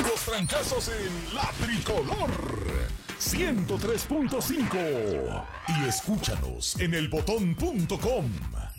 Puros trancazos en La Tricolor 103.5. Y escúchanos en elbotón.com.